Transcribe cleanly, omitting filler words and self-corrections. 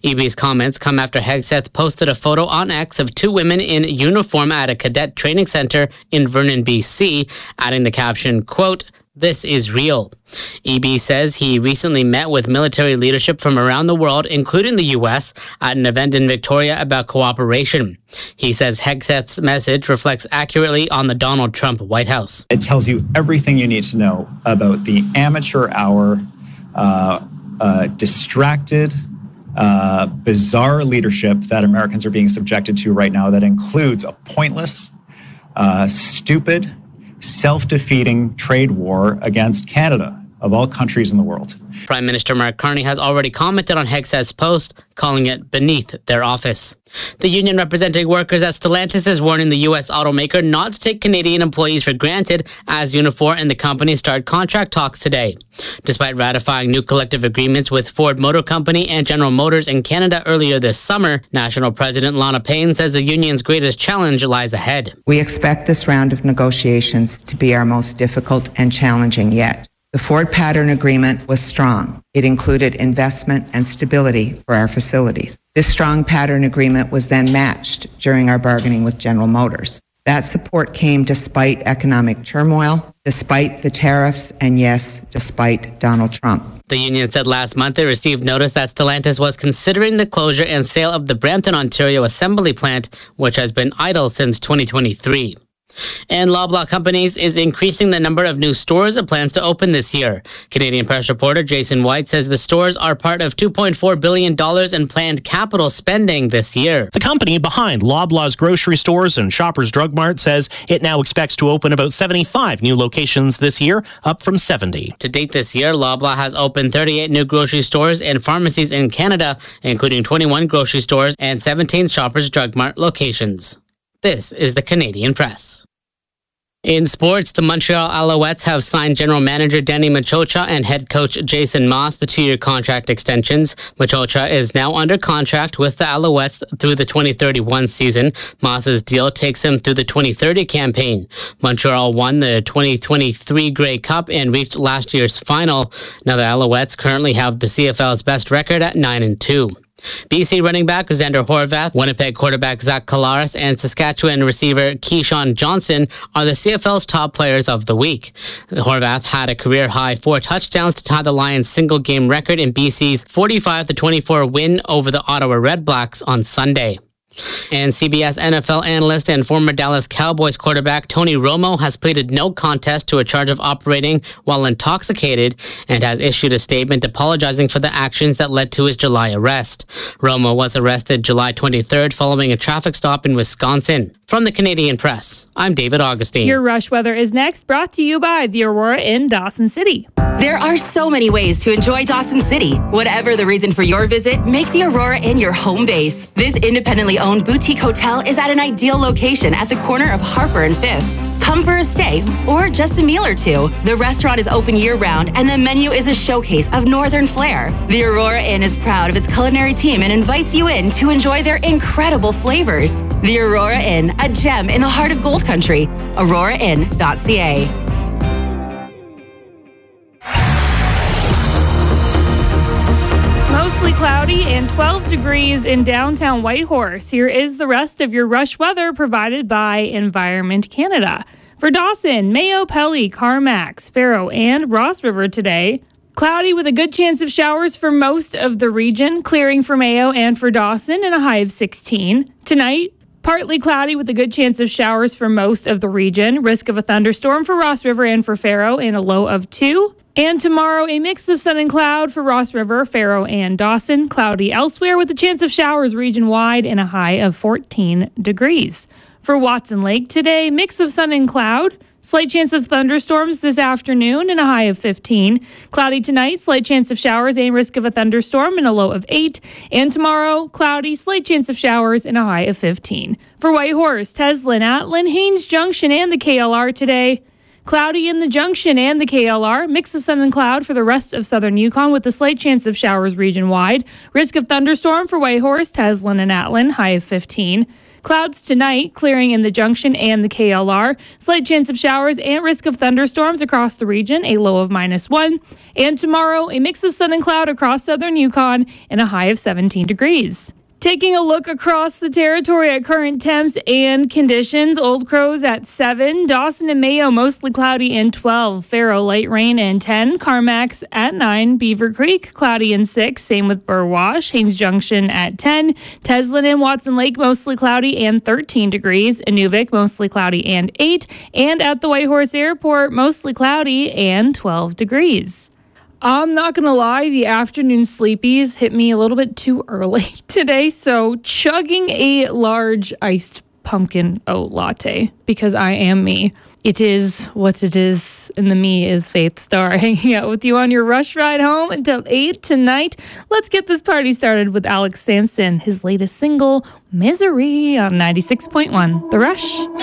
EB's comments come after Hegseth posted a photo on X of two women in uniform at a cadet training center in Vernon, BC, adding the caption, quote, "This is real." EB says he recently met with military leadership from around the world, including the U.S., at an event in Victoria about cooperation. He says Hegseth's message reflects accurately on the Donald Trump White House. It tells you everything you need to know about the amateur hour, distracted, bizarre leadership that Americans are being subjected to right now that includes a pointless, stupid, self-defeating trade war against Canada, of all countries in the world. Prime Minister Mark Carney has already commented on Hegseth's post, calling it beneath their office. The union representing workers at Stellantis is warning the U.S. automaker not to take Canadian employees for granted as Unifor and the company start contract talks today. Despite ratifying new collective agreements with Ford Motor Company and General Motors in Canada earlier this summer, National President Lana Payne says the union's greatest challenge lies ahead. We expect this round of negotiations to be our most difficult and challenging yet. The Ford Pattern Agreement was strong. It included investment and stability for our facilities. This strong pattern agreement was then matched during our bargaining with General Motors. That support came despite economic turmoil, despite the tariffs, and yes, despite Donald Trump. The union said last month it received notice that Stellantis was considering the closure and sale of the Brampton, Ontario assembly plant, which has been idle since 2023. And Loblaw Companies is increasing the number of new stores it plans to open this year. Canadian Press reporter Jason White says the stores are part of $2.4 billion in planned capital spending this year. The company behind Loblaw's grocery stores and Shoppers Drug Mart says it now expects to open about 75 new locations this year, up from 70. To date this year, Loblaw has opened 38 new grocery stores and pharmacies in Canada, including 21 grocery stores and 17 Shoppers Drug Mart locations. This is the Canadian Press. In sports, the Montreal Alouettes have signed general manager Danny Machocha and head coach Jason Maas the 2-year contract extensions. Machocha is now under contract with the Alouettes through the 2031 season. Maas's deal takes him through the 2030 campaign. Montreal won the 2023 Grey Cup and reached last year's final. Now the Alouettes currently have the CFL's best record at 9-2. BC running back Xander Horvath, Winnipeg quarterback Zach Collaros, and Saskatchewan receiver Keyshawn Johnson are the CFL's top players of the week. Horvath had a career-high 4 touchdowns to tie the Lions' single-game record in BC's 45-24 win over the Ottawa Redblacks on Sunday. And CBS NFL analyst and former Dallas Cowboys quarterback Tony Romo has pleaded no contest to a charge of operating while intoxicated and has issued a statement apologizing for the actions that led to his July arrest. Romo was arrested July 23rd following a traffic stop in Wisconsin. From the Canadian Press, I'm David Augustine. Your Rush Weather is next, brought to you by the Aurora in Dawson City. There are so many ways to enjoy Dawson City. Whatever the reason for your visit, make the Aurora Inn your home base. This independently owned boutique hotel is at an ideal location at the corner of Harper and 5th. Come for a stay or just a meal or two. The restaurant is open year-round and the menu is a showcase of northern flair. The Aurora Inn is proud of its culinary team and invites you in to enjoy their incredible flavors. The Aurora Inn, a gem in the heart of Gold Country. AuroraInn.ca. Mostly cloudy and 12 degrees in downtown Whitehorse. Here is the rest of your rush weather provided by Environment Canada. For Dawson, Mayo, Pelly, Carmax, Faro, and Ross River today. Cloudy with a good chance of showers for most of the region, clearing for Mayo and for Dawson and a high of 16. Tonight, partly cloudy with a good chance of showers for most of the region. Risk of a thunderstorm for Ross River and for Faro and a low of 2. And tomorrow, a mix of sun and cloud for Ross River, Faro, and Dawson. Cloudy elsewhere with a chance of showers region-wide and a high of 14 degrees. For Watson Lake today, mix of sun and cloud. Slight chance of thunderstorms this afternoon and a high of 15. Cloudy tonight, slight chance of showers and risk of a thunderstorm and a low of 8. And tomorrow, cloudy, slight chance of showers and a high of 15. For Whitehorse, Teslin, Atlin, Haines Junction, and the KLR today. Cloudy in the Junction and the KLR. Mix of sun and cloud for the rest of southern Yukon with a slight chance of showers region-wide. Risk of thunderstorm for Whitehorse, Teslin, and Atlin, high of 15. Clouds tonight, clearing in the Junction and the KLR. Slight chance of showers and risk of thunderstorms across the region, a low of -1. And tomorrow, a mix of sun and cloud across southern Yukon and a high of 17 degrees. Taking a look across the territory at current temps and conditions, Old Crow's at 7, Dawson and Mayo mostly cloudy and 12, Faro light rain and 10, Carmack's at 9, Beaver Creek cloudy and 6, same with Burwash, Haines Junction at 10, Teslin and Watson Lake mostly cloudy and 13 degrees, Inuvik mostly cloudy and 8, and at the Whitehorse Airport mostly cloudy and 12 degrees. I'm not going to lie, the afternoon sleepies hit me a little bit too early today, so chugging a large iced pumpkin oat latte because I am me. It is what it is, and the me is Faith Star, hanging out with you on your rush ride home until 8 tonight. Let's get this party started with Alex Sampson, his latest single, Misery, on 96.1 The Rush.